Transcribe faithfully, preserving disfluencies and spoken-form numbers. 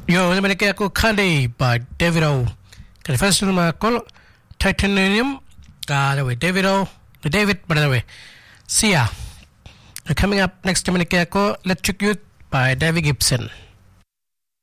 Yo, the Manaka Kande by David O. The first one called Titanium. Uh, the way David O. The David, by the way. See ya. Coming up next to Manaka Electric Youth by David Gibson.